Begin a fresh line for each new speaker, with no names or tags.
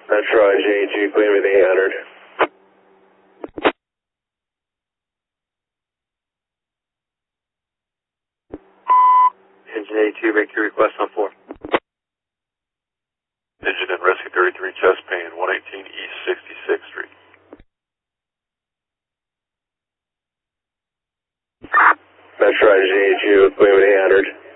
Metro JG, clean with 800. Engine A2, make your request on 4.
Engine and rescue 33 chest pain, 118 East 66th Street.
Metro JG, clean with 800.